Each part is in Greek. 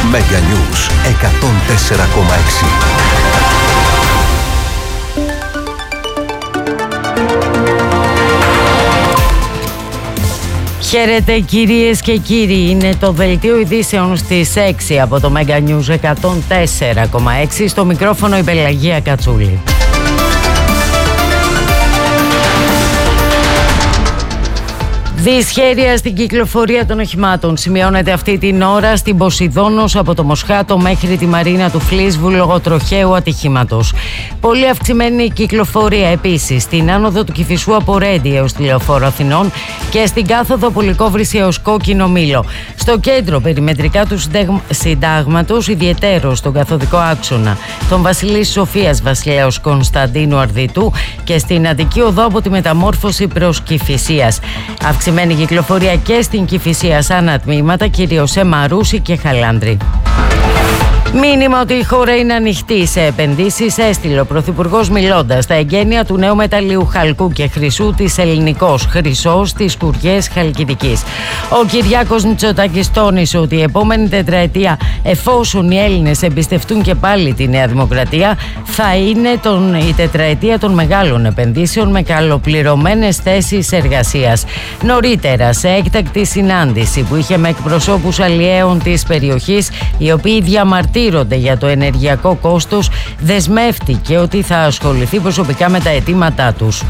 Mega News 104,6. Χαίρετε κυρίες και κύριοι, είναι το δελτίο ειδήσεων στις 6 από το Mega News 104,6. Στο μικρόφωνο η Πελαγία Κατσούλη. Δυσχέρεια στην κυκλοφορία των οχημάτων σημειώνεται αυτή την ώρα στην Ποσειδώνος από το Μοσχάτο μέχρι τη Μαρίνα του Φλίσβου λόγω τροχαίου ατυχήματος. Πολύ αυξημένη κυκλοφορία επίσης στην άνοδο του Κηφισού από Ρέντι έως τη Λεωφόρο Αθηνών και στην κάθοδο από Λυκόβρηση έως Κόκκινο Μήλο. Στο κέντρο περιμετρικά του Συντάγματος, ιδιαιτέρως στον καθοδικό άξονα των Βασιλής Σοφίας Βασιλέως Κωνσταντίνου Αρδιτού και στην Αττική Οδό από τη Μεταμόρφωση προς Κηφισίας. Αυξημένη κυκλοφορία και στην Κηφισία σαν ατμήματα, κυρίως σε Μαρούσι και Χαλάνδρη. Μήνυμα ότι η χώρα είναι ανοιχτή σε επενδύσεις έστειλε ο Πρωθυπουργός μιλώντας στα εγγένεια του νέου μεταλλίου χαλκού και χρυσού της Ελληνικός Χρυσός στις Κουριές Χαλκιδικής. Ο Κυριάκος Μητσοτάκης τόνισε ότι η επόμενη τετραετία, εφόσον οι Έλληνες εμπιστευτούν και πάλι τη Νέα Δημοκρατία, θα είναι η τετραετία των μεγάλων επενδύσεων με καλοπληρωμένες θέσεις εργασίας. Νωρίτερα, σε έκτακτη συνάντηση που είχε με εκπροσώπους αλλιέων της περιοχής, οι οποίοι διαμαρτύρονται για το ενεργειακό κόστος, δεσμεύτηκε ότι θα ασχοληθεί προσωπικά με τα αιτήματά τους.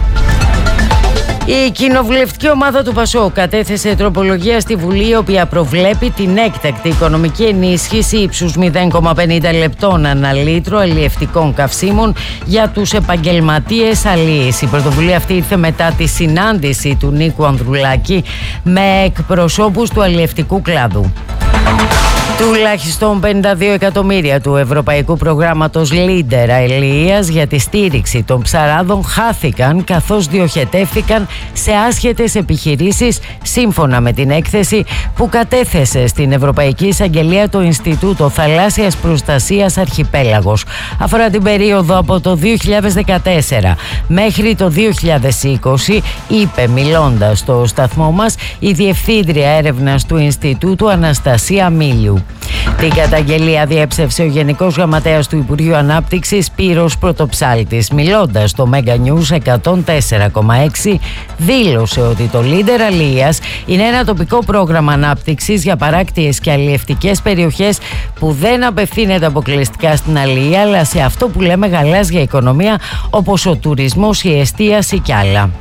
Η κοινοβουλευτική ομάδα του ΠΑΣΟΚ κατέθεσε τροπολογία στη Βουλή, η οποία προβλέπει την έκτακτη οικονομική ενίσχυση ύψους 0,50 λεπτών ανά λίτρο αλλιευτικών καυσίμων για τους επαγγελματίες αλλιείς. Η πρωτοβουλία αυτή ήρθε μετά τη συνάντηση του Νίκου Ανδρουλάκη με εκπροσώπους του αλλιευτικού κλάδου. Τουλάχιστον 52 εκατομμύρια του Ευρωπαϊκού Προγράμματος Leader Αλίας για τη στήριξη των ψαράδων χάθηκαν καθώς διοχετεύθηκαν σε άσχετες επιχειρήσεις, σύμφωνα με την έκθεση που κατέθεσε στην Ευρωπαϊκή Εισαγγελία το Ινστιτούτο Θαλάσσιας Προστασίας Αρχιπέλαγος. Αφορά την περίοδο από το 2014 μέχρι το 2020, είπε μιλώντας στο σταθμό μας η Διευθύντρια Έρευνας του Ινστιτούτου Αναστασία Μίλιου. Την καταγγελία διέψευσε ο Γενικός Γραμματέας του Υπουργείου Ανάπτυξης Σπύρος Πρωτοψάλτης. Μιλώντας στο Mega News 104,6, δήλωσε ότι το Leader Αλίας είναι ένα τοπικό πρόγραμμα ανάπτυξης για παράκτιες και αλλιευτικές περιοχές που δεν απευθύνεται αποκλειστικά στην αλληλεία, αλλά σε αυτό που λέμε γαλάζια οικονομία, όπως ο τουρισμός, η εστίαση και άλλα.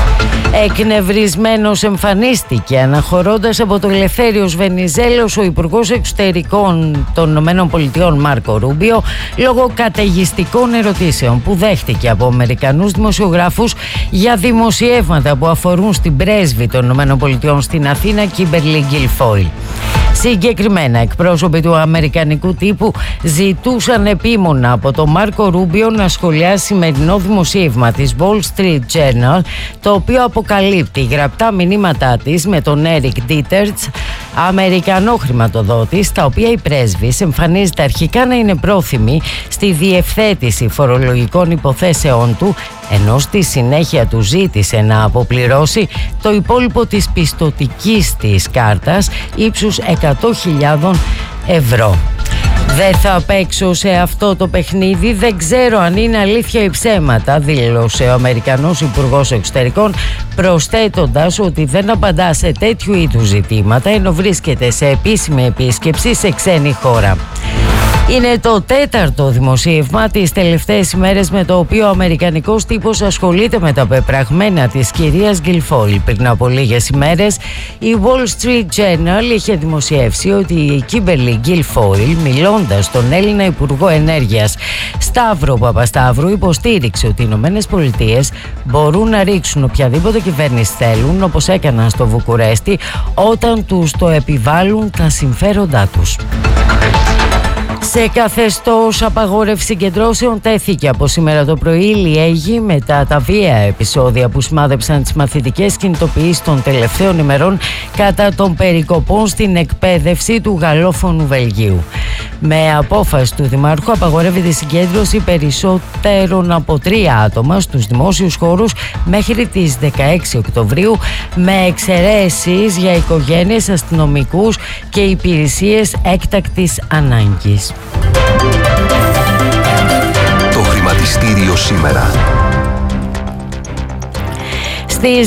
Εκνευρισμένος εμφανίστηκε αναχωρώντας από το Ελευθέριος Βενιζέλος ο Υπουργός Εξωτερικών των ΗΠΑ Μάρκο Ρούμπιο λόγω καταιγιστικών ερωτήσεων που δέχτηκε από Αμερικανούς δημοσιογράφους για δημοσιεύματα που αφορούν στην πρέσβη των ΗΠΑ στην Αθήνα, Κίμπερλι Γκιλφόιλ. Συγκεκριμένα, εκπρόσωποι του αμερικανικού τύπου ζητούσαν επίμονα από τον Μάρκο Ρούμπιο να σχολιάσει σημερινό δημοσίευμα της Wall Street Journal, το οποίο αποκαλύπτει γραπτά μηνύματά της με τον Έρικ Ντίτερτς, Αμερικανό χρηματοδότη, στα οποία η πρέσβης εμφανίζεται αρχικά να είναι πρόθυμη στη διευθέτηση φορολογικών υποθέσεων του, ενώ στη συνέχεια του ζήτησε να αποπληρώσει το υπόλοιπο της πιστωτικής της κάρτας ύψους 100.000 ευρώ. «Δεν θα παίξω σε αυτό το παιχνίδι, δεν ξέρω αν είναι αλήθεια ή ψέματα», δήλωσε ο Αμερικανός Υπουργός Εξωτερικών, προσθέτοντας ότι δεν απαντά σε τέτοιου είδους ζητήματα ενώ βρίσκεται σε επίσημη επίσκεψη σε ξένη χώρα. Είναι το τέταρτο δημοσίευμα τις τελευταίες ημέρες με το οποίο ο αμερικανικός τύπος ασχολείται με τα πεπραγμένα της κυρίας Γκιλφόιλ. Πριν από λίγες ημέρες η Wall Street Journal είχε δημοσιεύσει ότι η Κίμπερλι Γκιλφόιλ, μιλώντας στον Έλληνα Υπουργό Ενέργειας Σταύρο Παπασταύρου, υποστήριξε ότι οι ΗΠΑ μπορούν να ρίξουν οποιαδήποτε κυβέρνηση θέλουν, όπως έκαναν στο Βουκουρέστι, όταν τους το επιβάλλουν τα συμφέροντά τους. Σε καθεστώς απαγόρευση συγκεντρώσεων τέθηκε από σήμερα το πρωί η Λιέγη μετά τα βία επεισόδια που σημάδεψαν τις μαθητικές κινητοποιήσεις των τελευταίων ημερών κατά των περικοπών στην εκπαίδευση του γαλλόφωνου Βελγίου. Με απόφαση του Δημάρχου απαγορεύεται η συγκέντρωση περισσότερων από 3 άτομα στους δημόσιους χώρους μέχρι τις 16 Οκτωβρίου, με εξαιρέσεις για οικογένειες, αστυνομικούς και υπηρεσίες έκτακτης ανάγκης. Το χρηματιστήριο σήμερα. Στις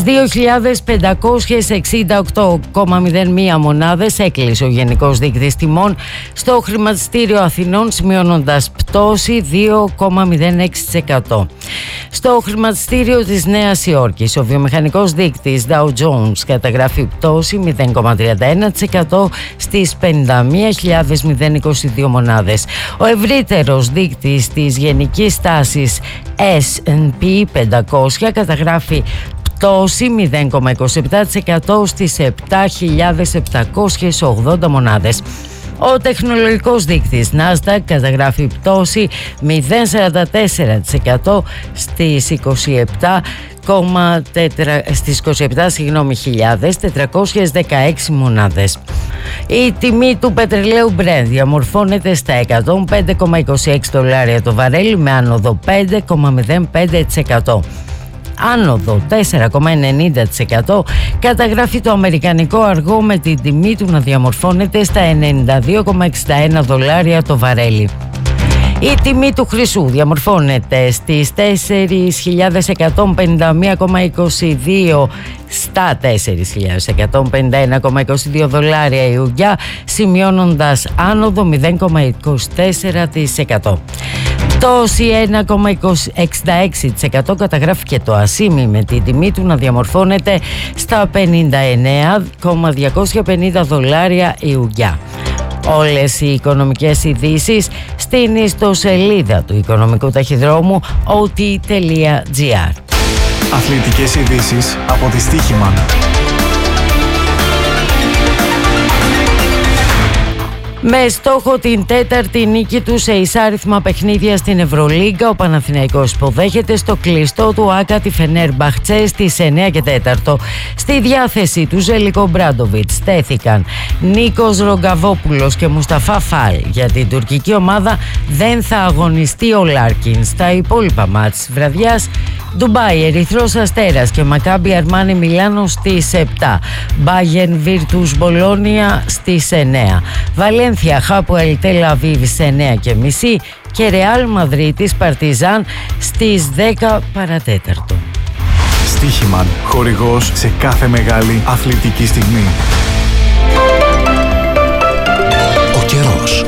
2.568,01 μονάδες έκλεισε ο Γενικός Δείκτης Τιμών στο χρηματιστήριο Αθηνών, σημειώνοντας πτώση 2,06%. Στο χρηματιστήριο της Νέας Υόρκης, ο βιομηχανικός δείκτης Dow Jones καταγράφει πτώση 0,31% στις 51.022 μονάδες. Ο ευρύτερος δείκτης της γενικής τάσης S&P 500 καταγράφει πτώση 0,27% στις 7.780 μονάδες. Ο τεχνολογικός δείκτης Nasdaq καταγράφει πτώση 0,44% στις 27.416 μονάδες. Η τιμή του πετρελαίου Brent διαμορφώνεται στα $105,26 το βαρέλι, με άνοδο 5,05%. Άνοδο 4,90% καταγράφει το αμερικανικό αργό, με την τιμή του να διαμορφώνεται στα $92,61 το βαρέλι. Η τιμή του χρυσού διαμορφώνεται στις 4.151,22 στα 4.151,22 δολάρια η ουγγιά, σημειώνοντας άνοδο 0,24%. Πτώση 1,66% καταγράφει και το ασίμι, με την τιμή του να διαμορφώνεται στα 59,250 δολάρια η ουγγιά. Όλες οι οικονομικές ειδήσεις στην ιστοσελίδα του οικονομικού ταχυδρόμου ot.gr. Αθλητικές ειδήσεις από τη Στοίχημαν. Με στόχο την τέταρτη νίκη του σε εισάριθμα παιχνίδια στην Ευρωλίγκα, ο Παναθηναϊκός υποδέχεται στο κλειστό του Άκα τη Φενέρμπαχτσε στις 9 και 4. Στη διάθεση του Ζέλικο Μπράντοβιτς στέθηκαν Νίκος Ρογκαβόπουλος και Μουσταφά Φαλ. Για την τουρκική ομάδα δεν θα αγωνιστεί ο Λάρκιν. Στα υπόλοιπα μάτς της βραδιάς, Ντουμπάι, Ερυθρός Αστέρας και Μακάμπι Αρμάνι Μιλάνο στις 7. Μπάγεν Βίρτους Μπολόνια στις 9. Βαλένθια Χάποελ Τελ Αβίβ στις 9.30 και Ρεάλ Μαδρίτης Παρτιζάν στις 10 παρατέταρτο. Στοίχημαν, χορηγός σε κάθε μεγάλη αθλητική στιγμή. Ο καιρός.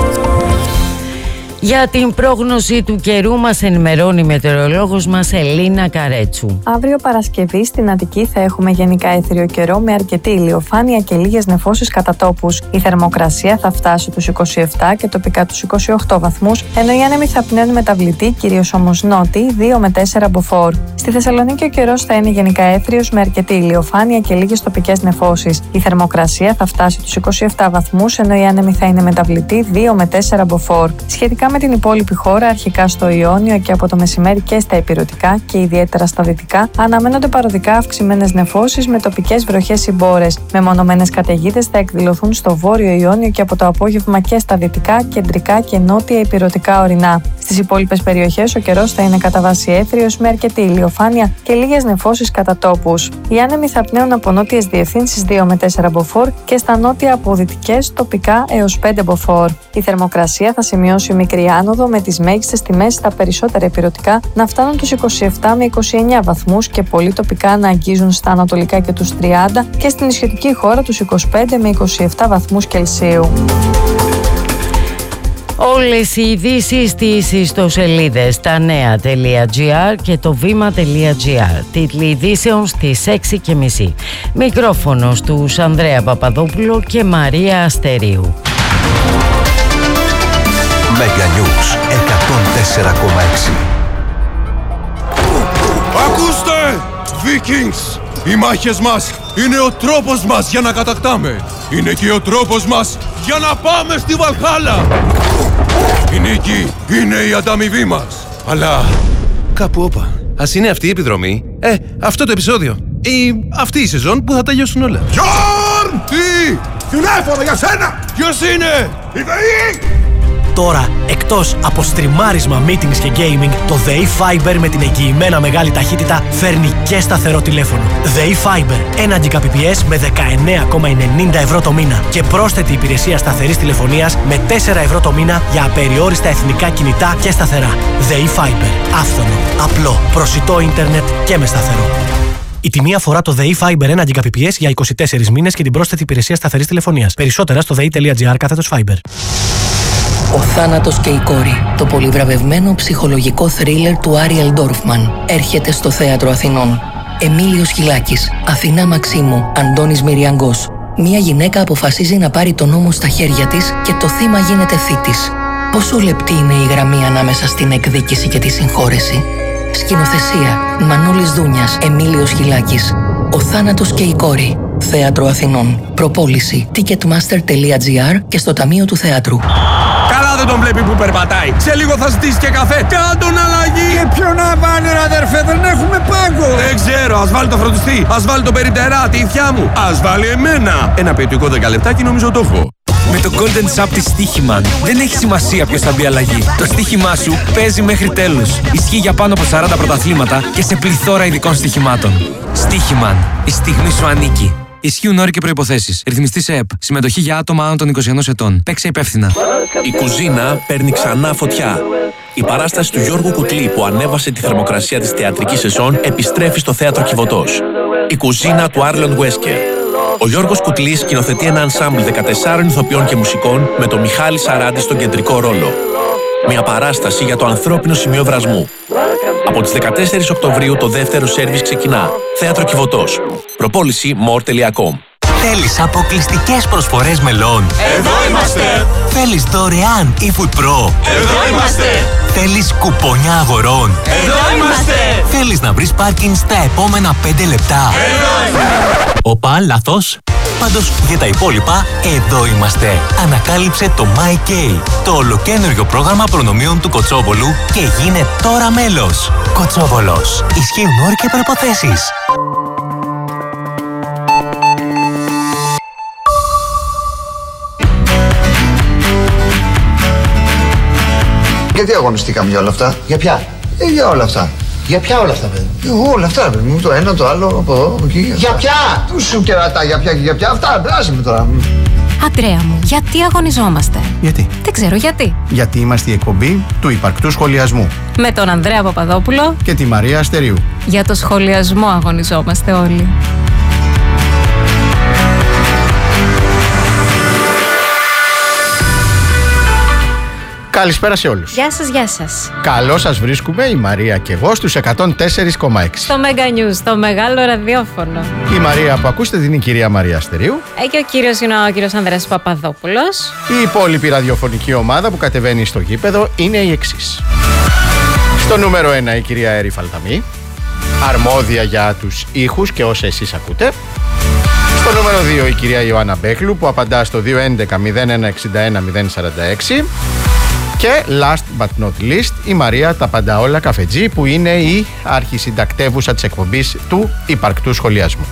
Για την πρόγνωση του καιρού μας ενημερώνει η μετεωρολόγος μας Ελίνα Καρέτσου. Αύριο Παρασκευή στην Αττική θα έχουμε γενικά έθριο καιρό με αρκετή ηλιοφάνεια και λίγες νεφώσεις κατά τόπους. Η θερμοκρασία θα φτάσει τους 27 και τοπικά τους 28 βαθμούς, ενώ οι άνεμοι θα πνέουν μεταβλητοί, κυρίως όμως νότιοι, 2 με 4 μποφόρ. Στη Θεσσαλονίκη ο καιρός θα είναι γενικά έθριος με αρκετή ηλιοφάνεια και λίγες τοπικές νεφώσεις. Η θερμοκρασία θα φτάσει τους 27 βαθμούς, ενώ οι άνεμοι θα είναι μεταβλητοί, 2 με 4 μποφόρ. Σχετικά με την υπόλοιπη χώρα, αρχικά στο Ιόνιο και από το μεσημέρι και στα ηπειρωτικά και ιδιαίτερα στα δυτικά, αναμένονται παροδικά αυξημένες νεφώσεις με τοπικές βροχές ή μπόρες. Μεμονωμένες καταιγίδες θα εκδηλωθούν στο βόρειο Ιόνιο και από το απόγευμα και στα δυτικά, κεντρικά και νότια ηπειρωτικά ορεινά. Στις υπόλοιπες περιοχές ο καιρός θα είναι κατά βάση έθριος με αρκετή ηλιοφάνεια και λίγες νεφώσεις κατά τόπους. Οι άνεμοι θα πνέουν από νότιες διευθύνσεις 2 με 4 μποφόρ και στα νότια από δυτικές τοπικά έως 5 μποφόρ. Η θερμοκρασία θα σημειώσει μικρή άνοδο, με τις μέγιστες τιμές στα περισσότερα ηπειρωτικά να φτάνουν τους 27 με 29 βαθμούς και πολύ τοπικά να αγγίζουν στα ανατολικά και τους 30 και στην νησιωτική χώρα τους 25 με 27 βαθμούς Κελσίου. Όλες οι ειδήσεις στις ιστοσελίδες tanea.gr και το βήμα.gr. Τίτλοι ειδήσεων στις 6.30. Μικρόφωνος του Ανδρέα Παπαδόπουλο και Μαρία Αστερίου. Mega News 104,6. Ακούστε! Vikings! Οι μάχες μας είναι ο τρόπος μας για να κατακτάμε. Είναι και ο τρόπος μας για να πάμε στη Βαλχάλα. Η νίκη είναι η ανταμοιβή μας. Αλλά κάπου όπα. Ας είναι αυτή η επιδρομή, αυτό το επεισόδιο ή αυτή η σεζόν που θα τελειώσουν όλα. Γιόρν! Τι! Τηλέφωνο για σένα! Ποιος είναι? Η ΔΕΗ! Τώρα, εκτός από στριμάρισμα, meetings και gaming, το ΔΕΗ Fiber με την εγγυημένα μεγάλη ταχύτητα φέρνει και σταθερό τηλέφωνο. ΔΕΗ Fiber, 1 Gbps με 19,90 ευρώ το μήνα και πρόσθετη υπηρεσία σταθερής τηλεφωνίας με 4 ευρώ το μήνα για απεριόριστα εθνικά κινητά και σταθερά. ΔΕΗ Fiber. Άφθονο, απλό, προσιτό ίντερνετ και με σταθερό. Η τιμή αφορά το ΔΕΗ Fiber 1 Gbps για 24 μήνες και την πρόσθετη υπηρεσία σταθερής τηλεφωνίας. Περισσότερα στο dei.gr/Fiber. Ο θάνατος και η κόρη. Το πολυβραβευμένο ψυχολογικό θρίλερ του Άριελ Ντόρφμαν έρχεται στο Θέατρο Αθηνών. Εμίλιος Χιλάκης, Αθηνά Μαξίμου, Αντώνης Μυριαγκός. Μία γυναίκα αποφασίζει να πάρει τον νόμο στα χέρια της και το θύμα γίνεται θήτης. Πόσο λεπτή είναι η γραμμή ανάμεσα στην εκδίκηση και τη συγχώρεση. Σκηνοθεσία Μανώλης Δούνιας, Εμίλιος Χιλάκης. Ο θάνατος και η κόρη. Θέατρο Αθηνών. Προπόληση ticketmaster.gr και στο Ταμείο του Θεάτρου. Καλά δεν τον βλέπει που περπατάει. Σε λίγο θα ζητήσει και καφέ. Κάντον αλλαγή. Και ποιο να βάλει ρε αδερφέ, δεν έχουμε πάγκο. Δεν ξέρω, ας βάλει το φροντιστή. Ας βάλει το περιπτερά, τη ηθιά μου. Ας βάλει εμένα. Ένα ποιητικό 10 λεπτάκι νομίζω το έχω. Με το Golden Shop της Στοίχημαν δεν έχει σημασία ποιος θα μπει αλλαγή. Το στοίχημά σου παίζει μέχρι τέλους. Ισχύει για πάνω από 40 πρωταθλήματα και σε πληθώρα ειδικών στοιχημάτων. Στοίχημαν. Η στιγμή σου ανήκει. Ισχύουν όροι και προϋποθέσεις. Ρυθμιστής ΕΕΠ. Συμμετοχή για άτομα άνω των 21 ετών. Παίξε υπεύθυνα. Η κουζίνα παίρνει ξανά φωτιά. Η παράσταση του Γιώργου Κουκλή που ανέβασε τη θερμοκρασία της θεατρικής σεζόν επιστρέφει στο Θέατρο Κιβωτός. Η κουζίνα του Άρλον Βέσκερ. Ο Γιώργος Κουκλής σκηνοθετεί ένα ενσάμπλ 14 ηθοποιών και μουσικών με τον Μιχάλη Σαράντη στον κεντρικό ρόλο. Μια παράσταση για το ανθρώπινο σημείο βρασμού. Από τις 14 Οκτωβρίου το δεύτερο σέρβις ξεκινά. Θέατρο Κιβωτός. Προπόληση more.com. Θέλεις αποκλειστικές προσφορές μελών? Εδώ είμαστε! Θέλεις δωρεάν eFood Pro? Εδώ είμαστε! Θέλεις κουπόνια αγορών? Εδώ είμαστε! Θέλεις να βρεις πάρκινγκ στα επόμενα 5 λεπτά? Εδώ είμαστε! Οπα, λάθος. Πάντως για τα υπόλοιπα, εδώ είμαστε. Ανακάλυψε το MyK, το ολοκαίνουργιο πρόγραμμα προνομίων του Κοτσόβολου και γίνε τώρα μέλος. Κοτσόβολος. Ισχύουν όροι και προϋποθέσεις. Γιατί αγωνιστήκαμε για όλα αυτά? Για ποια? Για όλα αυτά. Για ποια όλα αυτά, παιδί? Όλα αυτά, παιδί μου. Το ένα, το άλλο, από εδώ, από εκεί. Για ποια? Του σου κερατά, για ποια και για ποια. Αυτά, περάσουμε τώρα. Αντρέα μου, γιατί αγωνιζόμαστε? Γιατί? Δεν ξέρω γιατί. Γιατί είμαστε η εκπομπή του υπαρκτού σχολιασμού. Με τον Ανδρέα Παπαδόπουλο και τη Μαρία Αστερίου. Για το σχολιασμό αγωνιζόμαστε όλοι. Καλησπέρα σε όλους. Γεια σας, γεια σας. Καλώς σας βρίσκουμε η Μαρία και εγώ στους 104,6. Στο Mega News, το μεγάλο ραδιόφωνο. Η Μαρία που ακούσετε την είναι η κυρία Μαρία Αστερίου. Και ο κύριος είναι ο κύριος Ανδρέας Παπαδόπουλος. Η υπόλοιπη ραδιοφωνική ομάδα που κατεβαίνει στο γήπεδο είναι η εξής. Στο νούμερο 1 η κυρία Έρη Φαλταμή, αρμόδια για τους ήχους και όσα εσείς ακούτε. Στο νούμερο 2 η κυρία Ιωάννα Μπέκλου που απαντά στο 211 0161 046. Και last but not least η Μαρία τα πάντα όλα Καφετζή που είναι η αρχισυντακτεύουσα της εκπομπής του υπαρκτού σχολιασμού.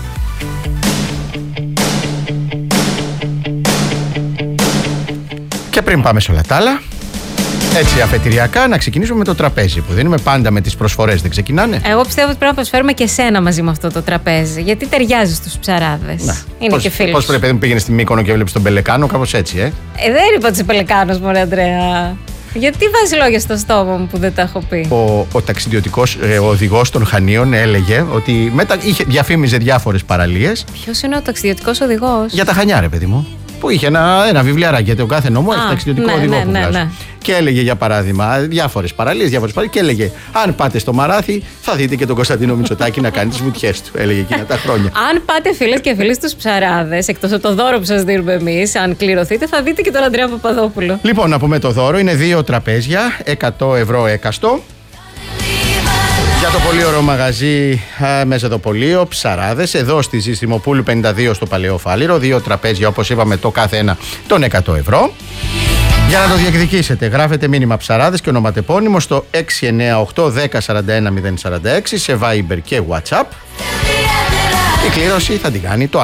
Και πριν πάμε σε όλα τα άλλα, έτσι αφετηριακά να ξεκινήσουμε με το τραπέζι που δίνουμε πάντα με τις προσφορές, δεν ξεκινάνε? Εγώ πιστεύω ότι πρέπει να προσφέρουμε και σένα μαζί με αυτό το τραπέζι, γιατί ταιριάζει στους ψαράδες. Είναι και φίλους. Πώς πρέπει να πήγαινε στη Μύκονο και βλέπεις τον Πελεκάνο, κάπως έτσι, δεν είπα ότι είσαι Πελεκάνος, μωρέ Αντρέα. Γιατί βάζει λόγια στο στόμα μου που δεν τα έχω πει? Ο ταξιδιωτικός οδηγός των Χανίων έλεγε ότι διαφήμιζε διάφορες παραλίες. Ποιος είναι ο ταξιδιωτικός οδηγός? Για τα Χανιά, ρε παιδί μου. Που είχε ένα βιβλιαράκι, γιατί ο κάθε νόμο έχει ταξιδιωτικό οδηγό που βγάζει. Και έλεγε για παράδειγμα διάφορες παραλίες και έλεγε αν πάτε στο Μαράθι θα δείτε και τον Κωνσταντίνο Μητσοτάκη να κάνει τις βουτιές του. Έλεγε εκείνα τα χρόνια. Αν πάτε φίλες και φίλοι στους ψαράδες, εκτός από το δώρο που σας δίνουμε εμείς, αν κληρωθείτε θα δείτε και τον Ανδρέα Παπαδόπουλο. Λοιπόν, να πούμε το δώρο είναι 2 τραπέζια, 100 ευρώ έκαστο. Για το πολύ ωραίο μαγαζί Μεζεδοπολείο, ψαράδες, εδώ στη Ζηστριμοπούλου 52 στο Παλαιό Φάληρο. 2 τραπέζια, όπως είπαμε, το κάθε ένα των 100 ευρώ. Για να το διεκδικήσετε, γράφετε μήνυμα ψαράδες και ονοματεπώνυμο στο 698 10 41 046 σε Viber και WhatsApp. Η κλήρωση θα την κάνει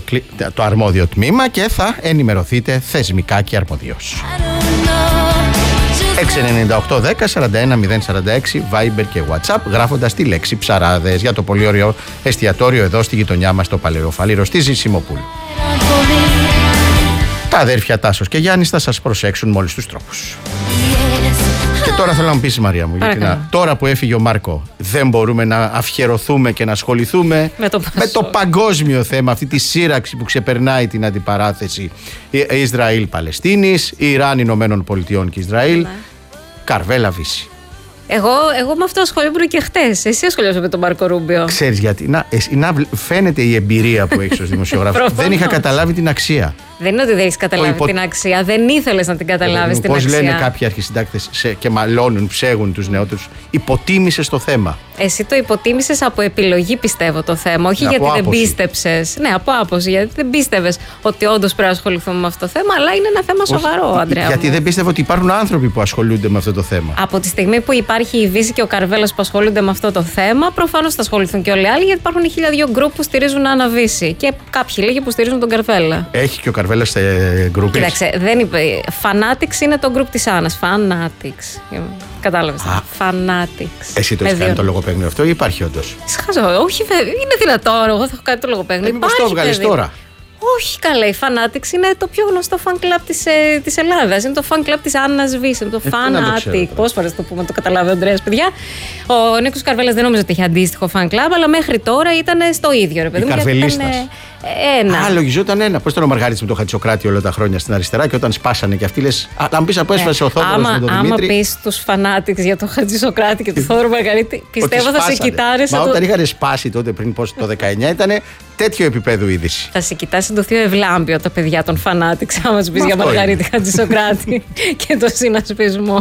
το αρμόδιο τμήμα και θα ενημερωθείτε θεσμικά και αρμοδίως. 698-10-41-046 Viber και WhatsApp, γράφοντας τη λέξη ψαράδες για το πολύ ωραίο εστιατόριο εδώ στη γειτονιά μας, το Παλαιοφάλιρο στη Ζησιμοπούλου. Τα αδέρφια Τάσος και Γιάννης θα σας προσέξουν με όλους τους τρόπους. Και τώρα θέλω να μου πεις, Μαρία μου, γιατί τώρα που έφυγε ο Μάρκο, δεν μπορούμε να αφιερωθούμε και να ασχοληθούμε με το παγκόσμιο θέμα, αυτή τη σύραξη που ξεπερνάει την αντιπαράθεση Ισραήλ-Παλαιστίνης, Ιράν-Ηνωμένων Πολιτειών και Ισραήλ. Καρβέλα Βύση. Εγώ με αυτό ασχολούμαι και χτες. Εσύ ασχολιάσαι με τον Μάρκο Ρούμπιο. Ξέρεις γιατί? Φαίνεται η εμπειρία που έχεις ως δημοσιογράφος. Δεν είχα καταλάβει την αξία. Δεν είναι ότι δεν έχεις καταλάβει την αξία. Δεν ήθελες να την καταλάβεις την αξία. Πώς λένε κάποιοι αρχισυντάκτες και μαλώνουν, ψέγουν τους νεότερους. Υποτίμησες το θέμα. Εσύ το υποτίμησες από επιλογή, πιστεύω, το θέμα. Όχι γιατί δεν πίστεψες. Ναι, από άποψη. Γιατί δεν πίστευες ότι όντως πρέπει να ασχοληθούμε με αυτό το θέμα. Αλλά είναι ένα θέμα σοβαρό, Αντρέα. Γιατί δεν πίστευα ότι υπάρχουν άνθρωποι που ασχολούνται με αυτό το θέμα. Από τη στιγμή που υπάρχει η Βύση και ο Καρβέλας που ασχολούνται με αυτό το θέμα, προφανώς θα ασχοληθούν και όλοι οι άλλοι, γιατί υπάρχουν 1002 γκρουπ που στηρίζουν Άννα Βύση. Και κάποιοι λίγοι που στηρίζουν τον Καρβέλα. Έχει και ο Καρβέλας γκρουπ. Κοίταξε, δεν είπε. Fanatics είναι το γκρουπ της Άννας. Fanatics. Κατάλαβες. Fanatics. Εσύ το έχεις κάνει το λογοπαίγνιο αυτό ή υπάρχει όντως? Σχάζω. Όχι, είναι δυνατόν. Εγώ θα έχω κάνει το λογοπαίγνιο. Μήπως το έβγαλες τώρα? Όχι, καλά. Η Fanatics είναι το πιο γνωστό fan club της Ελλάδας. Είναι το fan club της Άννας Βύση. Είναι το Fanatic. Πόσες φορές το πούμε, το καταλάβει ο Ανδρέας, παιδιά. Ο Νίκος Καρβέλας δεν νόμιζε ότι είχε αντίστοιχο fan club, αλλά μέχρι τώρα ήταν στο ίδιο, ρε παιδί μου. Ένα. Λογιζόταν ένα. Πώς ήταν ο Μαργαρίτης με το Χατζησοκράτη όλα τα χρόνια στην αριστερά και όταν σπάσανε και αυτοί λες. Να μου πεις από έσφασε ο Θόδωρος με τον Δημήτρη. Άμα πεις τους Fanatics για τον Χατζησοκράτη και τον Θόδωρο Μαργαρίτη, πιστεύω θα σε κοιτάνε. Μα όταν είχαν σπάσει τότε πριν το 19 ήταν τέτοιο επίπεδο είδηση. Θα σε κοιτάσει το θείο Ευλάμπιο τα παιδιά των Fanatics, άμα σου πεις για Μαργαρίτη Χατζησοκράτη και το συνασπισμό.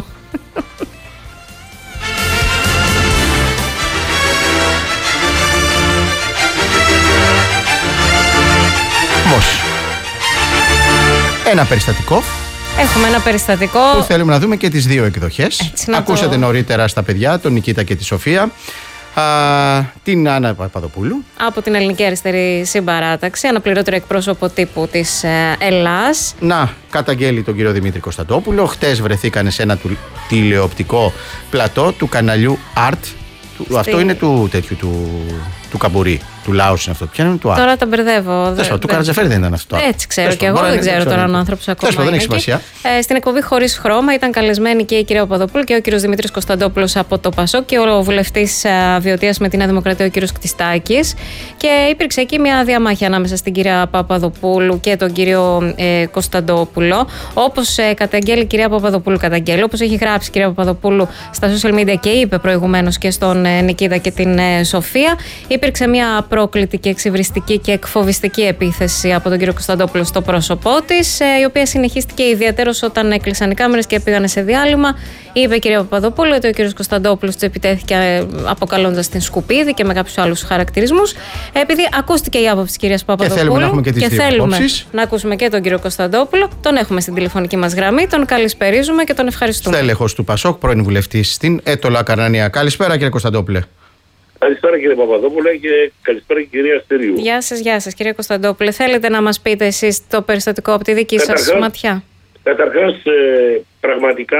Ένα περιστατικό. Έχουμε ένα περιστατικό που θέλουμε να δούμε και τις δύο εκδοχές. Ακούσατε νωρίτερα στα παιδιά, τον Νικήτα και τη Σοφία, την Άννα Παπαδοπούλου. Από την Ελληνική Αριστερή Συμπαράταξη, αναπληρώτρια εκπρόσωπο τύπου της Ελλάς. Να καταγγέλει τον κύριο Δημήτρη Κωνσταντόπουλο. Χτες βρεθήκανε σε ένα τηλεοπτικό πλατό του καναλιού Art. Αυτό είναι του του Καμπουρί. Του Λάους είναι αυτό. Ποια είναι του Art? Τώρα τα μπερδεύω. Του Καρατζαφέρη δεν ήταν αυτό. Έτσι ξέρω και εγώ. Δεν ξέρω τώρα αν ο άνθρωπος ακόμα. Δεν έχει σημασία. Στην εκπομπή Χωρίς Χρώμα ήταν καλεσμένοι και η κυρία Παπαδοπούλου και ο κύριος Δημήτρης Κωνσταντόπουλος από το ΠΑΣΟΚ και ο βουλευτής Βιωτίας με τη Νέα Δημοκρατία, ο κύριος Κτιστάκης. Και υπήρξε εκεί μια διαμάχη ανάμεσα στην κυρία Παπαδοπούλου και τον κύριο Κωνσταντόπουλο. Όπως καταγγέλει η κυρία Παπαδοπούλου, όπως έχει γράψει η κυρία Παπαδοπούλου στα social media και είπε προηγουμένως και στον Νικήτα και την Σοφία, υπήρξε μια προκλητική, εξυβριστική και εκφοβιστική επίθεση από τον κύριο Κωνσταντόπουλο στο πρόσωπό της, η οποία συνεχίστηκε ιδιαίτερως όταν έκλεισαν οι κάμερες και πήγανε σε διάλειμμα. Είπε η κυρία Παπαδοπούλου ότι ο κύριος Κωνσταντόπουλος της επιτέθηκε αποκαλώντας την σκουπίδι και με κάποιους άλλους χαρακτηρισμούς. Επειδή ακούστηκε η άποψη της κυρίας Παπαδοπούλου και θέλουμε να ακούσουμε και τον κύριο Κωνσταντόπουλο, τον έχουμε στην τηλεφωνική μας γραμμή, τον καλησπερίζουμε και τον ευχαριστούμε. Στέλεχος του ΠΑΣΟΚ, πρώην βουλευτής στην Έτολα Καρνανία. Καλησπέρα, κύριε Κωνσταντόπουλε. Καλησπέρα, κύριε Παπαδόπουλε, και καλησπέρα, κυρία Στηρίου. Γεια σας, κύριε Κωνσταντόπουλε. Θέλετε να μας πείτε εσείς το περιστατικό από τη δική σας ματιά? Καταρχάς, πραγματικά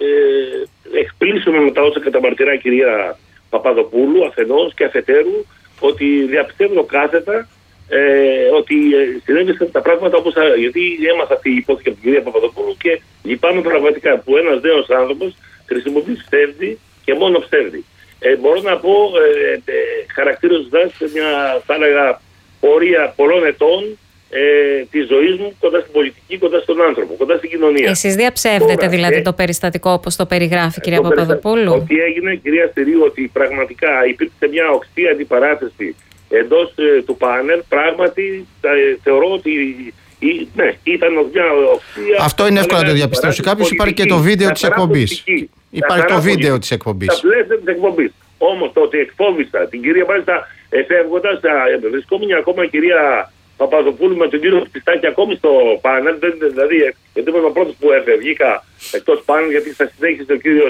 εκπλήσωμαι με τα όσα καταμαρτυρά η κυρία Παπαδοπούλου αφενός και αφετέρου, ότι διαπιστεύω κάθετα ότι συνέβησαν τα πράγματα όπως. Γιατί έμαθα αυτή η υπόθεση από την κυρία Παπαδοπούλου και λυπάμαι πραγματικά που ένας νέος άνθρωπος χρησιμοποιεί ψεύδι και μόνο ψεύδι. Μπορώ να πω, χαρακτηρίζοντας μια, θα έλεγα, πορεία πολλών ετών της ζωής μου κοντά στην πολιτική, κοντά στον άνθρωπο, κοντά στην κοινωνία. Εσείς διαψεύδετε δηλαδή το περιστατικό όπως το περιγράφει η κυρία Παπαδοπούλου? Ότι έγινε, κυρία Στηρίου, ότι πραγματικά υπήρξε μια οξύ αντιπαράθεση εντός του πάνελ. Πράγματι θεωρώ ότι ναι, ήταν μια οξύ. Αυτό είναι εύκολο να το διαπιστώσει κάποιος. Υπάρχει και το βίντεο της εκπομπής. Υπάρχει το βίντεο της εκπομπής. Τα πλαίσια της εκπομπής. Όμως το ότι εκφόβησα την κυρία, μάλιστα φεύγοντας, βρισκόμουν ακόμα η κυρία Παπαδοπούλου με τον κύριο Κτιστάκη ακόμη στο πάνελ. Δηλαδή, γιατί ήμουν ο πρώτος που βγήκα εκτός πάνελ, γιατί θα συνέχισε ο κύριος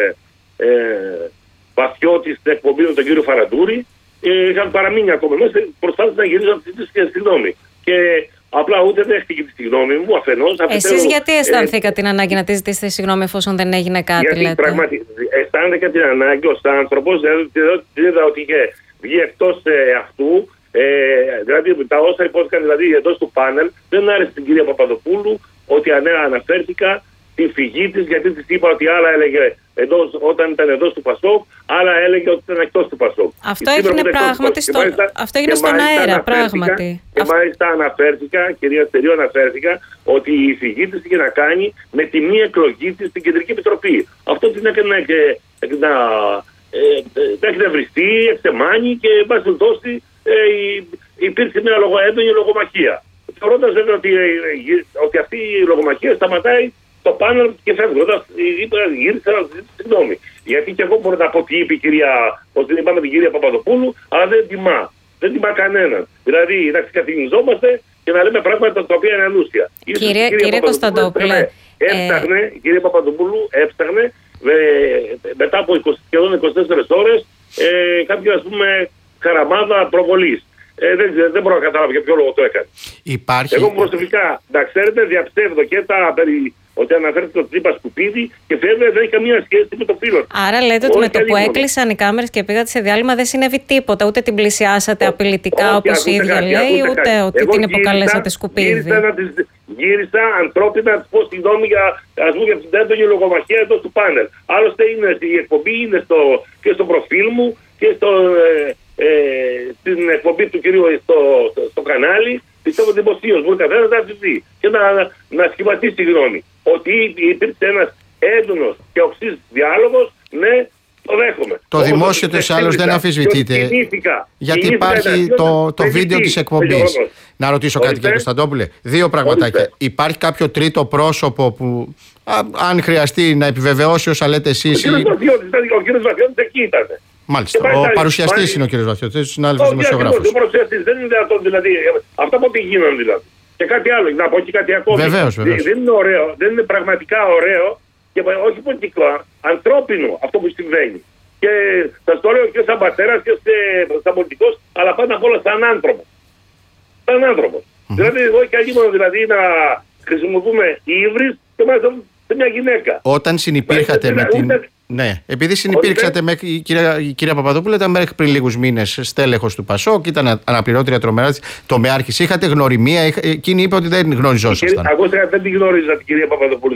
Βαθιώτης στην εκπομπή με τον κύριο Φαραντούρη. Είχαν παραμείνει ακόμα μέσα. Προσπάθησα να γυρίσω αυτή τη συγγνώμη. Και Απλά ούτε δέχτηκε τη συγγνώμη μου αφενός. Εσείς γιατί αισθανθήκατε την ανάγκη να τη ζητήσετε συγγνώμη εφόσον δεν έγινε κάτι? Γιατί πραγματικά αισθάνθηκα την ανάγκη ως άνθρωπος, είδα ότι είχε βγει εκτός αυτού. Δηλαδή τα όσα υπόθηκαν δηλαδή εντός του πάνελ, δεν άρεσε την κυρία Παπαδοπούλου ότι αναφέρθηκα τη φυγή της, γιατί της είπα ότι άλλα έλεγε όταν ήταν εντός του Πασόκ, άλλα έλεγε ότι ήταν εκτός του Πασόκ. Αυτό έγινε πράγματι αυτό έγινε στον αέρα, πράγματι. Και μάλιστα αναφέρθηκα, κυρία Στεριού, ότι η φυγή της είχε να κάνει με τη μη εκλογή της στην Κεντρική Επιτροπή. Αυτό την έκανε να εκνευριστεί, εξεμάνει και εν πάση περιπτώσει υπήρξε μια έντονη λογομαχία. Θεωρώντας βέβαια ότι αυτή η λογομαχία σταματάει το πάνελ και φεύγοντας, γύρισα να ζητήσω συγγνώμη. Γιατί και εγώ μπορώ να πω τι είπε η κυρία, ότι είπαμε την κυρία Παπαδοπούλου, αλλά δεν τιμά κανέναν. Δηλαδή να ξεκαθινιζόμαστε και να λέμε πράγματα τα οποία είναι ανούσια. Κύριε Κωνσταντόπουλε, η κυρία Παπαδοπούλου έψαχνε μετά από σχεδόν 24 ώρες κάποια, ας πούμε, χαραμάδα προβολής. Δεν μπορώ να καταλάβω για ποιο λόγο το έκανε. Εγώ προσωπικά, να ξέρετε, διαψεύδω και τα περί ότι αναφέρεται το Τσίπρα σκουπίδι και βέβαια δεν έχει καμία σχέση με το φίλο. Άρα λέτε ότι με το που έκλεισαν οι κάμερες και πήγατε σε διάλειμμα δεν συνέβη τίποτα, ούτε την πλησιάσατε απειλητικά όπως η ίδια λέει, ούτε ότι την υποκαλέσατε σκουπίδι. Γύρισα ανθρώπινα να της πω συγγνώμη για την έντονη λογομαχία εντός του πάνελ. Άλλωστε η εκπομπή είναι και στο προφίλ μου και στην εκπομπή του κυρίου στο κανάλι. Πιστεύω δημοσίως μπορεί καθένας να δει και να σχηματίσει τη γνώμη. Ότι υπήρξε ένας έντονος και οξύς διάλογος, ναι, το δέχομαι. Το δημόσιο της άλλως δεν αμφισβητείται. Γιατί υπάρχει το βίντεο της εκπομπής. Να ρωτήσω κάτι, κύριε Κωνσταντόπουλε. Δύο πραγματάκια. Υπάρχει κάποιο τρίτο πρόσωπο που, αν χρειαστεί, να επιβεβαιώσει όσα λέτε εσείς? Ο κύριος Βαθιώτης εκεί ήταν. Μάλιστα. Ο παρουσιαστής είναι ο κύριος Βαθιώτης, ο συνάδελφος δημοσιογράφος. Ο παρουσιαστής δεν είναι δυνατόν, δηλαδή. Αυτά που γίνανε δηλαδή. Και κάτι άλλο, να πω και κάτι ακόμα. Βεβαίως. Δεν είναι ωραίο, δεν είναι πραγματικά ωραίο και όχι πολιτικό, ανθρώπινο αυτό που συμβαίνει. Και σας το λέω και σαν πατέρας και σαν πολιτικός, αλλά πάντα απ' όλα σαν άνθρωπο. Σαν άνθρωπο. Δηλαδή, εγώ και αλλήμον δηλαδή να χρησιμοποιούμε ύβρις και μάλιστα σε μια γυναίκα. Όταν συνυπήρχατε με την. Ναι, επειδή συνυπήρξατε με η κυρία Παπαδοπούλου, ήταν μέχρι πριν λίγους μήνες στέλεχος του Πασόκ, ήταν αναπληρώτρια τομεάρχης. Είχατε γνωριμία, εκείνη είπε ότι δεν γνωριζόσασταν. Εγώ δεν την γνώριζα την κυρία Παπαδοπούλου.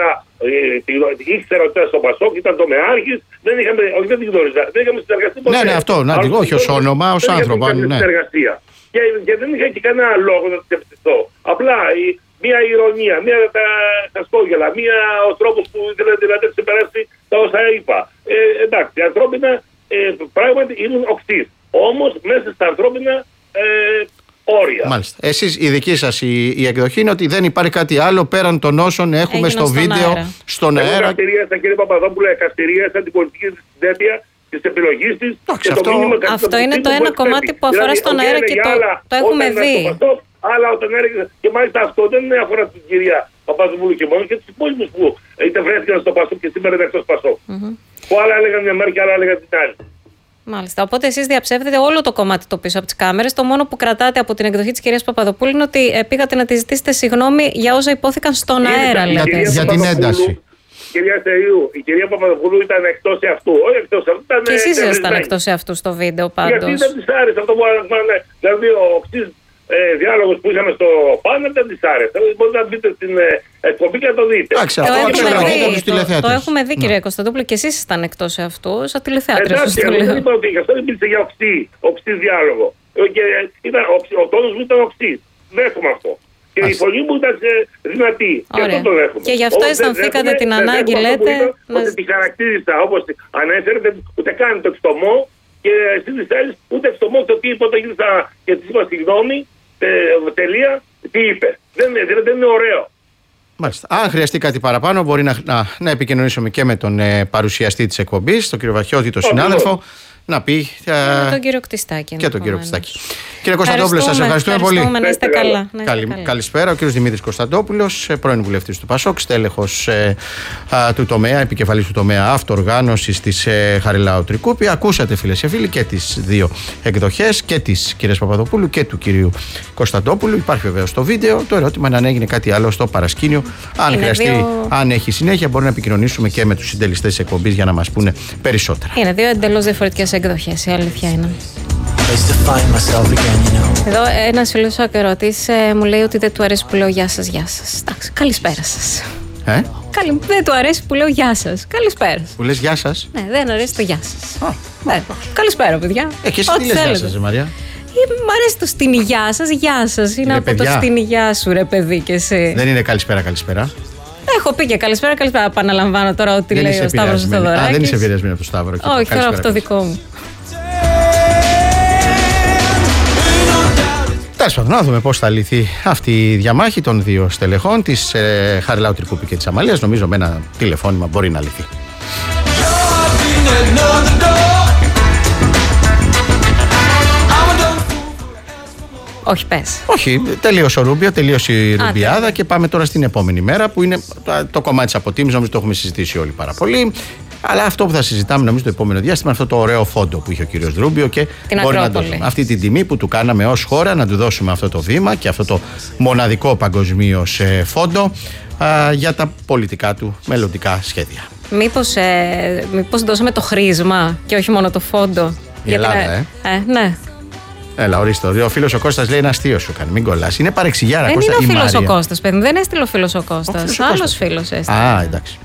Ήξερα ότι ήταν στο Πασόκ, ήταν τομεάρχης, όχι δεν την γνώριζα. Δεν είχαμε συνεργαστεί ποτέ. Ναι, αυτό, όχι ως όνομα, ως άνθρωπο. Συνεργασία. Και δεν είχα και κανένα λόγο να την ευθυνθώ. Απλά μία ηρωνία, μία τα σκόγελα, ο τρόπος που ήθελε δηλαδή να ξεπεράσει τα όσα είπα. Εντάξει, ανθρώπινα πράγματι είναι οξύς. Όμως μέσα στα ανθρώπινα όρια. Μάλιστα. Εσείς, η δική σας η εκδοχή είναι ότι δεν υπάρχει κάτι άλλο πέραν των όσων έχουμε στο βίντεο, στον αέρα. Εγώ καστηρίασα, κύριε Παπαδόπουλε, καστηρίασα την πολιτική της συνέπεια της επιλογής της. Αυτό είναι το ένα κομμάτι που αφορά στον αέρα και το έχουμε δει. Αλλά όταν έλεγε, και μάλιστα αυτό δεν αφορά την κυρία Παπαδοπούλου και μόνο, και τους υπόλοιπους που είτε βρέθηκαν στο Πασόκ και σήμερα είναι εκτός Πασόκ. Που άλλα έλεγαν μια μέρα και άλλα έλεγαν την άλλη. Μάλιστα. Οπότε εσείς διαψεύδετε όλο το κομμάτι το πίσω από τις κάμερες. Το μόνο που κρατάτε από την εκδοχή της κυρίας Παπαδοπούλου είναι ότι πήγατε να τη ζητήσετε συγγνώμη για όσα υπόθηκαν στον αέρα, λέτε. Για την ένταση. Κυρία Στεριού, η κυρία Παπαδοπούλου ήταν εκτός εαυτού. Όχι εκτός εαυτού. Και εσείς ήσασταν εκτός εαυτού στο βίντεο πάντως. Γιατί δεν της άρεσε αυτό που άρεσε. Δηλαδή ο οξύς διάλογος που είχαμε στο πάνελ δεν της άρεσε. Μπορείτε να μπείτε στην εκπομπή και να το δείτε. Το έχουμε δει, κύριε Κωνσταντόπουλο, και εσείς ήσταν εκτός εαυτού, σαν τηλεθεάτρια. Δεν είπα ότι αυτό δεν μίλησε για οξύ διάλογο. Ο τόνος μου ήταν οξύς. Δέχομαι αυτό. Και η φωνή μου ήταν δυνατή. Και αυτό το δέχομαι. Και γι' αυτό αισθανθήκατε την ανάγκη, λέτε. Ότι τη χαρακτήρισα όπως ανέφερε, ούτε καν το εξτομό. Και εσύ της θέλεις ούτε εξτομό το τι είπε όταν γύρισα και της είπα συγγνώμη, τελεία, τι είπε. Δεν είναι ωραίο. Μάλιστα. Αν χρειαστεί κάτι παραπάνω, μπορεί να επικοινωνήσουμε και με τον παρουσιαστή της εκπομπής, τον κύριο Βαθιώτη, τον συνάδελφο. να πει. Τον κύριο Κτιστάκη. Και τον κύριο Κτιστάκη. Κύριε Κωνσταντόπουλο, σας ευχαριστούμε πολύ. Να είστε καλά. Καλησπέρα. Ο κύριος Δημήτρης Κωνσταντόπουλος, πρώην βουλευτής του ΠΑΣΟΚ, στέλεχος του τομέα, επικεφαλής του τομέα αυτοοργάνωσης της Χαριλάου Τρικούπη. Ακούσατε, φίλες και φίλοι, και τις δύο εκδοχές, και της κυρίας Παπαδοπούλου και του κυρίου Κωνσταντόπουλου. Υπάρχει βεβαίως το βίντεο. Το ερώτημα είναι αν έγινε κάτι άλλο στο παρασκήνιο. Αν χρειαστεί, αν έχει συνέχεια, μπορεί να επικοινωνήσουμε και με τους συντελεστές της εκπομπής για να μας πούνε περισσότερα. Είναι δύο εντελώς διαφορετικές εκδοχές, η αλήθεια είναι. Εδώ ένας φίλος ακροατής μου λέει ότι δεν του αρέσει που λέω γεια σας, γεια σας. Εντάξει, καλησπέρα σας. Δεν του αρέσει που λέω γεια σας. Καλησπέρα. Που λες γεια σας? Ναι, δεν αρέσει το γεια σας. Καλησπέρα, παιδιά. Και εσύ τι λες γεια σας, Μαρία? Μ' αρέσει το στην υγειά σας, γεια σας. Είναι από το στην υγειά σου, ρε παιδί, και εσύ. Δεν είναι καλησπέρα, καλησπέρα. Έχω πει και καλησπέρα, καλησπέρα. Επαναλαμβάνω τώρα ότι λέει ο Σταύρος Θεοδωράκης. Δεν είσαι επηρεασμένη από το Σταύρο. Όχι, θέλω αυτό δικό μου. Τέλος πάντων, να δούμε πώς θα λυθεί αυτή η διαμάχη των δύο στελεχών της Χαριλάου Τρικούπη και της Αμαλίας. Νομίζω με ένα τηλεφώνημα μπορεί να λυθεί. Όχι, πες. Όχι, τελείωσε ο Ρούμπιο, τελείωσε η Ρουμπιάδα και πάμε τώρα στην επόμενη μέρα που είναι το κομμάτι της αποτίμησης. Νομίζω το έχουμε συζητήσει όλοι πάρα πολύ. Αλλά αυτό που θα συζητάμε νομίζω το επόμενο διάστημα είναι αυτό το ωραίο φόντο που είχε ο κύριος Ρούμπιο και μπορεί να δώσουμε αυτή την τιμή που του κάναμε ως χώρα, να του δώσουμε αυτό το βήμα και αυτό το μοναδικό παγκοσμίως φόντο για τα πολιτικά του μελλοντικά σχέδια. Μήπως δώσαμε το χρήσμα και όχι μόνο το φόντο? Η Ελλάδα, ναι. Έλα, ορίστε. Ο φίλος ο Κώστας λέει ένα αστείο σου κάνει. Μην κολλάς. Είναι παρεξηγιάρα. Δεν είναι ο φίλος ο Κώστας, παιδί. Δεν έστειλε ο φίλος ο Κώστας. Άλλος φίλος έστειλε. Α, εντάξει.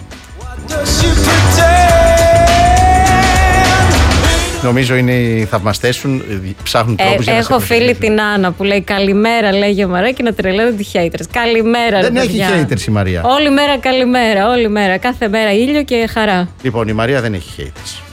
Νομίζω είναι οι θαυμαστές σου, ψάχνουν τρόπους για να σε έχω φίλη την Άννα που λέει καλημέρα, λέγε Μαράκι, να τρελαίνουν οι haters. Καλημέρα, δεν έχει haters η Μαρία. Όλη μέρα καλημέρα, όλη μέρα. Κάθε μέρα ήλιο και χαρά. Λοιπόν, η Μαρία δεν έχει haters.